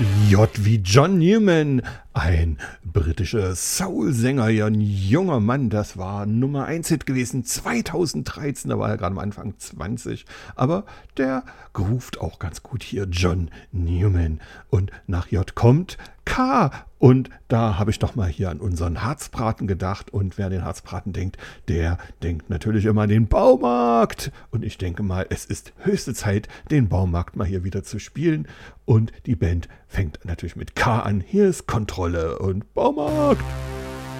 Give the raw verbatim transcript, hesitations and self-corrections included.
J wie John Newman, ein britischer Soul-Sänger, ja, ein junger Mann, das war Nummer eins Hit gewesen, zweitausenddreizehn, da war er gerade am Anfang zwanzig, aber der groovt auch ganz gut hier, John Newman. Und nach J kommt K, und da habe ich doch mal hier an unseren Harzbraten gedacht, und wer an den Harzbraten denkt, der denkt natürlich immer an den Baumarkt, und ich denke mal, es ist höchste Zeit, den Baumarkt mal hier wieder zu spielen, und die Band fängt natürlich mit K an. Hier ist Kontrolle und Baumarkt.